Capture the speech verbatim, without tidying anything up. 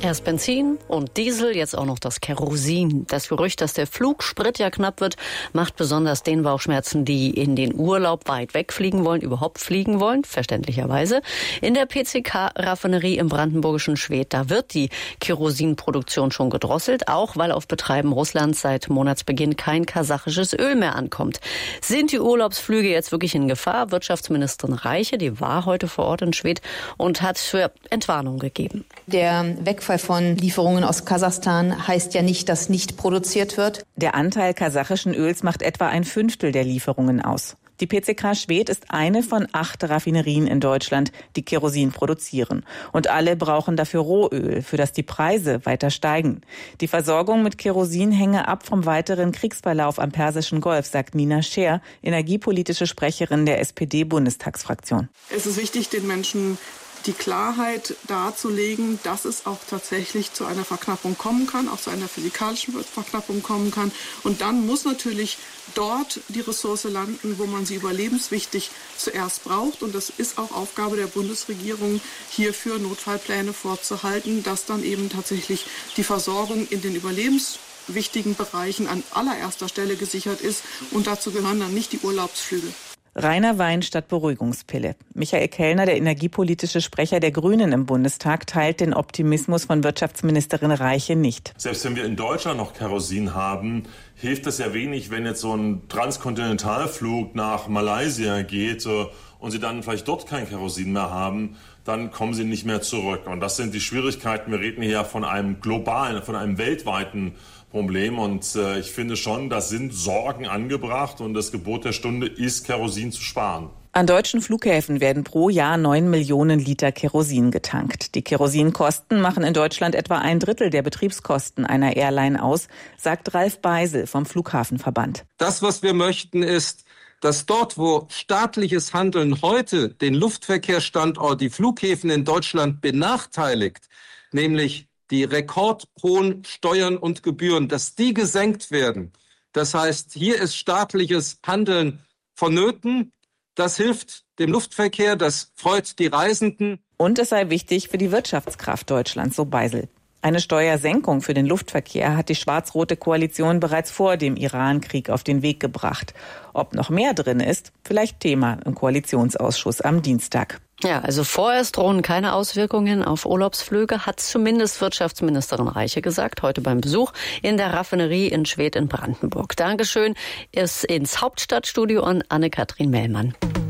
Erst Benzin und Diesel, jetzt auch noch das Kerosin. Das Gerücht, dass der Flugsprit ja knapp wird, macht besonders den Bauchschmerzen, die in den Urlaub weit wegfliegen wollen, überhaupt fliegen wollen, verständlicherweise. In der P C K-Raffinerie im brandenburgischen Schwedt, da wird die Kerosinproduktion schon gedrosselt, auch weil auf Betreiben Russlands seit Monatsbeginn kein kasachisches Öl mehr ankommt. Sind die Urlaubsflüge jetzt wirklich in Gefahr? Wirtschaftsministerin Reiche, die war heute vor Ort in Schwedt und hat für Entwarnung gegeben. Der Wegfall von Lieferungen aus Kasachstan heißt ja nicht, dass nicht produziert wird. Der Anteil kasachischen Öls macht etwa ein Fünftel der Lieferungen aus. Die P C K Schwedt ist eine von acht Raffinerien in Deutschland, die Kerosin produzieren. Und alle brauchen dafür Rohöl, für das die Preise weiter steigen. Die Versorgung mit Kerosin hänge ab vom weiteren Kriegsverlauf am Persischen Golf, sagt Nina Scheer, energiepolitische Sprecherin der S P D-Bundestagsfraktion. Es ist wichtig, den Menschen die Klarheit darzulegen, dass es auch tatsächlich zu einer Verknappung kommen kann, auch zu einer physikalischen Verknappung kommen kann. Und dann muss natürlich dort die Ressource landen, wo man sie überlebenswichtig zuerst braucht. Und das ist auch Aufgabe der Bundesregierung, hierfür Notfallpläne vorzuhalten, dass dann eben tatsächlich die Versorgung in den überlebenswichtigen Bereichen an allererster Stelle gesichert ist. Und dazu gehören dann nicht die Urlaubsflüge. Reiner Wein statt Beruhigungspille. Michael Kellner, der energiepolitische Sprecher der Grünen im Bundestag, teilt den Optimismus von Wirtschaftsministerin Reiche nicht. Selbst wenn wir in Deutschland noch Kerosin haben, hilft das ja wenig, wenn jetzt so ein Transkontinentalflug nach Malaysia geht und sie dann vielleicht dort kein Kerosin mehr haben, dann kommen sie nicht mehr zurück. Und das sind die Schwierigkeiten. Wir reden hier von einem globalen, von einem weltweiten Problem. Und äh, ich finde schon, da sind Sorgen angebracht und das Gebot der Stunde ist, Kerosin zu sparen. An deutschen Flughäfen werden pro Jahr neun Millionen Liter Kerosin getankt. Die Kerosinkosten machen in Deutschland etwa ein Drittel der Betriebskosten einer Airline aus, sagt Ralf Beisel vom Flughafenverband. Das, was wir möchten, ist, dass dort, wo staatliches Handeln heute den Luftverkehrsstandort, die Flughäfen in Deutschland benachteiligt, nämlich die rekordhohen Steuern und Gebühren, dass die gesenkt werden. Das heißt, hier ist staatliches Handeln vonnöten. Das hilft dem Luftverkehr, das freut die Reisenden. Und es sei wichtig für die Wirtschaftskraft Deutschlands, so Beisel. Eine Steuersenkung für den Luftverkehr hat die schwarz-rote Koalition bereits vor dem Iran-Krieg auf den Weg gebracht. Ob noch mehr drin ist, vielleicht Thema im Koalitionsausschuss am Dienstag. Ja, also vorerst drohen keine Auswirkungen auf Urlaubsflüge, hat zumindest Wirtschaftsministerin Reiche gesagt, heute beim Besuch in der Raffinerie in Schwedt in Brandenburg. Dankeschön, ist ins Hauptstadtstudio an Anne-Kathrin Mellmann.